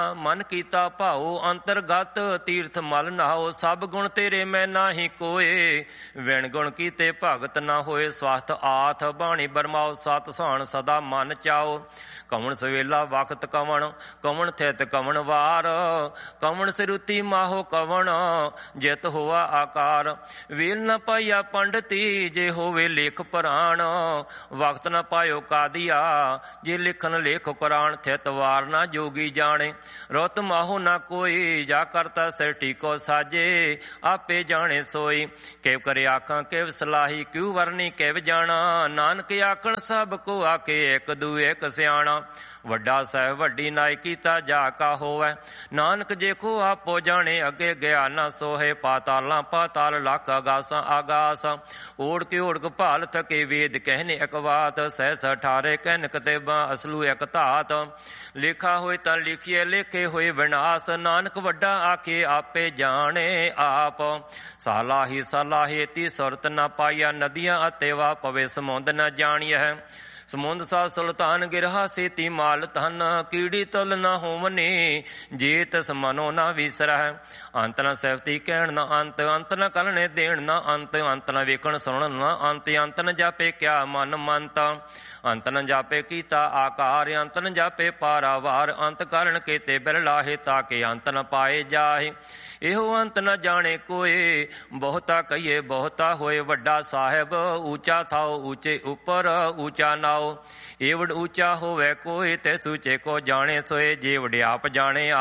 ਮਨ ਕੀਤਾ ਭਾਉ ਅੰਤਰਗਤ ਤੀਰਥ ਮਲ ਨਹਾਓ। ਸਭ ਗੁਣ ਤੇਰੇ ਮੈਂ ਨਾਹੀ ਕੋਏ, ਵਿਣ ਗੁਣ ਕੀਤੇ ਭਗਤ ਨਾ ਹੋਏ। ਸਵਸਥ ਆਥ ਬਾਣੀ ਬਰਮਾਓ, ਸਤ ਸਹਾਣ ਸਦਾ ਮਨ ਚਾਓ। ਕਵਣ ਸਵੇਲਾ ਵਖਤ ਕਵਣ, ਕਵਣ ਥਿਤ ਕਵਣ ਵਾਰ। ਕਵਣ ਸਿਰੁਤੀ ਮਾਹੋ ਕਵਣ, ਜਿਤ ਹੋਆ ਆਕਾਰ। ਵੇਲ ਨ ਪਾਈਆ ਪੰਡਤੀ, ਜੇ ਹੋਵੇ ਲੇਖ ਪੁਰਾਣ। ਵਕਤ ਨ ਪਾਇਓ ਕਾਦੀਆ, ਜੇ ਲਿਖਣ ਲੇਖ ਕੁਰਾਨ। ਥਿਤ ਵਾਰ ਨਾ ਜੋਗੀ ਜਾਣੇ, ਰੁੱਤ ਮਾਹੋ ਨਾ ਕੋਈ। ਜਾ ਕਰਤਾ ਸਿਰ ਟੀਕੋ ਸਾਜੇ, ਆਪੇ ਜਾਣੇ ਸੋਈ। ਕਿਵ ਕਰੇ ਆਖਾਂ ਕਿਵ ਸਲਾਹੀ, ਕਿਉ ਵਰਨੀ ਕਿਵ ਜਾਣਾ। ਨਾਨਕ ਆਖਣ ਸਭ ਕੋ ਆਖੇ, ਇੱਕ ਦੂ ਇੱਕ ਸਿਆਣਾ। ਵੱਡਾ ਸਾਹਿਬ ਵੱਡੀ ਨਾਇ ਕੀਤਾ ਜਾ ਕਾ ਹੋਵੈ। ਨਾਨਕ ਜੇਖੋ ਆਪੋ ਜਾਣੇ, ਅੱਗੇ ਗਿਆ ਨਾ ਸੋਹੇ। ਪਾਤਾਲਾਂ ਪਾਤਾਲ ਲੱਖ ਆਗਾਸਾਂ ਆਗਾਸ, ਓੜ ਕੇ ਓੜਕ ਭਾਲ ਥਕੇ। ਵੇਦ ਕਹਿਨੇ ਇੱਕ ਬਾਤ, ਸਹਿਸ 18 ਕਹਿਨ ਕਤੇਬਾਂ ਅਸਲੂ ਇੱਕ ਧਾਤ। ਲਿਖਾ ਹੋਏ ਤਾਂ ਲਿਖੀਏ, ਲੇਖੇ ਹੋਏ ਵਿਨਾਸ਼। ਨਾਨਕ ਵੱਡਾ ਆਖੇ ਆਪੇ ਜਾਣੇ ਆਪ। ਸਾਲਾਹੀ ਸਾਲਾਹੀ ਤੀ ਸੁਰਤ ਨਾ ਪਾਈਆ, ਨਦੀਆਂ ਅਤੇ ਵਾ ਪਵੇ ਸਮੁੰਦ ਨਾ ਜਾਣੀਐ। ਸਮੁੰਦ ਸਾ ਸੁਲਤਾਨ ਗਿਰਹਾ ਸੇਤੀ ਮਾਲ ਧਨ। ਕੀੜੀ ਤੁਲ ਨਾ ਹੋਵਨੀ, ਜੇ ਤਿਸ ਮਨੋ ਨਾ ਵਿਸਰਹਿ। ਅੰਤ ਨ ਸਹਿਬਤੀ ਕਹਿਣ ਨਾ ਅੰਤ, ਅੰਤ ਨ ਕਰਨੇ ਦੇਣ ਨਾ ਅੰਤ। ਅੰਤ ਨ ਵੇਖਣ ਸੁਣਨ ਨਾ ਅੰਤ, ਅੰਤ ਨ ਜਾਪੇ ਕਿਆ ਮਨ ਮੰਤ। ਅੰਤ ਨ ਜਾਪੇ ਕੀਤਾ ਆਕਾਰ, ਅੰਤ ਨ ਜਾਪੇ ਪਾਰਾਵਾਰ। ਅੰਤ ਕਾਰਨ ਕੀਤੇ ਬਿਰਲਾਹੇ, ਤਾਂ ਕਿ ਅੰਤ ਨ ਪਾਏ ਜਾਹੇ। ਇਹੋ ਅੰਤ ਨ ਜਾਣੇ ਕੋਏ, ਬਹੁਤਾ ਕਹੀਏ ਬਹੁਤਾ ਹੋਏ। ਵੱਡਾ ਸਾਹਿਬ ਊਚਾ ਥਾਓ, ਊਚੇ ਉੱਪਰ ਊਚਾ ਨਾਓ। ਏਵੜ ਊਚਾ ਹੋਵੇ ਕੋਏ, ਤੇ ਸੂਚੇ ਕੋ ਜਾਣੇ ਸੋਏ। ਜੇ ਵਡਿਆਪ ਜਾਣੇ